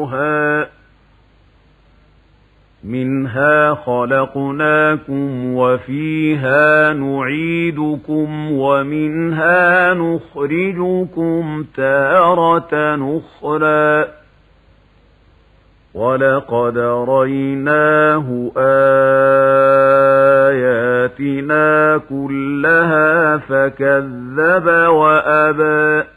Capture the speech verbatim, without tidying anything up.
منها خلقناكم وفيها نعيدكم ومنها نخرجكم تارة أخرى ولقد رَأَيْنَاهُ آيَاتِنَا كُلَّهَا فَكَذَّبَ وَأَبَى